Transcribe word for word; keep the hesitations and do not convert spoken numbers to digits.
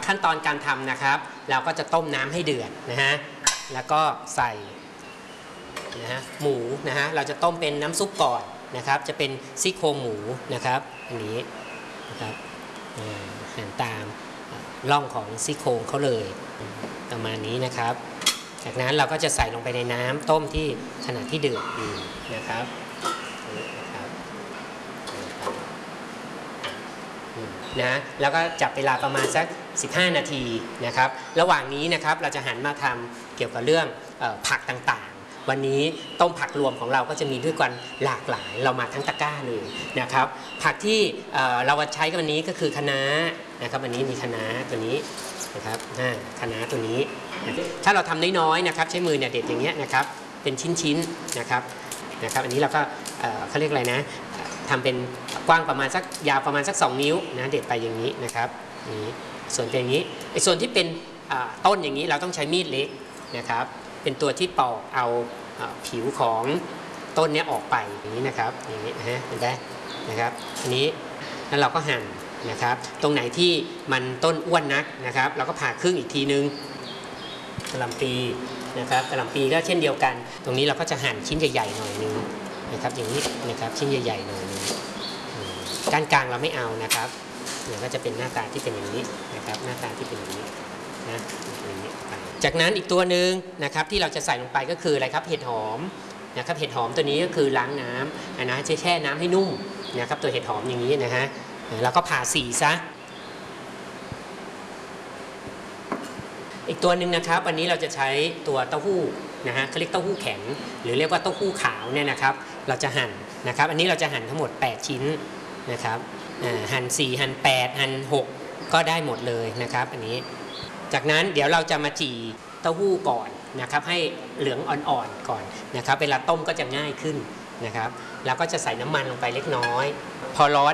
ขั้นตอนการทำนะครับเราก็จะต้มน้ำให้เดือดนะฮะแล้วก็ใส่นะฮะหมูนะฮะเราจะต้มเป็นน้ำซุปก่อนนะครับจะเป็นซี่โครงหมูนะครับอันนี้นะครับหั่นตามร่องของซี่โครงเขาเลยประมาณนี้นะครับจากนั้นเราก็จะใส่ลงไปในน้ำต้มที่ขณะที่เดือดอยู่นะครับนะแล้วก็จับเวลาประมาณสักสิบห้านาทีนะครับระหว่างนี้นะครับเราจะหันมาทำเกี่ยวกับเรื่องเอ่อผักต่างๆวันนี้ต้มผักรวมของเราก็จะมีด้วยกันหลากหลายเรามาทั้งตะกร้าเลยนะครับผักที่เอ่อเราใช้กันวันนี้ก็คือคะน้านะครับวันนี้มีคะน้าตัวนี้นะครับคะน้าตัวนี้ถ้าเราทำน้อยๆนะครับใช้มือเนี่ยเด็ดอย่างเงี้ยนะครับเป็นชิ้นๆนะครับนะครับอันนี้เราก็เอ่อเขาเรียกอะไรนะทำเป็นกว้างประมาณสักยาวประมาณสักสองนิ้วนะเด็ดไปอย่างนี้นะครับนี้ส่วนเป็นอย่างนี้ไอ้ส่วนที่เป็นต้นอย่างนี้เราต้องใช้มีดเล็กนะครับเป็นตัวที่ปอกเอาผิวของต้นนี้ออกไปอย่างนี้นะครับอย่างนี้นะฮะเห็นไหมนะครับอันนี้แล้วเราก็หั่นนะครับตรงไหนที่มันต้นอ้วนนักนะครับเราก็ผ่าครึ่งอีกทีนึงกระหล่ำปีนะครับกระหล่ำปีก็เช่นเดียวกันตรงนี้เราก็จะหั่นชิ้นใหญ่ๆหน่อยนึงนะครับอย่างนี้นะครับชิ้นใหญ่ๆหน่อยนึงก้านกลางเราไม่เอานะครับเนี่ยก็จะเป็นหน้าตาที่เป็นอย่างนี้นะครับหน้าตาที่เป็นอย่างนี้นะอย่างนี้จากนั้นอีกตัวหนึ่งนะครับที่เราจะใส่ลงไปก็คืออะไรครับเห็ดหอมนะครับเห็ดหอมตัวนี้ก็คือล้างน้ำนะแช่น้ำให้นุ่มนะครับตัวเห็ดหอมอย่างนี้นะฮะแล้วก็ผ่าสีซะอีกตัวหนึ่งนะครับวันนี้เราจะใช้ตัวเต้าหู้นะฮะเขาเรียกเต้าหู้แข็งหรือเรียกว่าเต้าหู้ขาวเนี่ยนะครับเราจะหั่นนะครับอันนี้เราจะหั่นทั้งหมดแปดชิ้นนะครับหั่นสี่หั่นแปดหั่นหกก็ได้หมดเลยนะครับอันนี้จากนั้นเดี๋ยวเราจะมาจี่เต้าหู้ก่อนนะครับให้เหลืองอ่อนๆก่อนนะครับเวลาต้มก็จะง่ายขึ้นนะครับแล้วก็จะใส่น้ำมันลงไปเล็กน้อยพอร้อน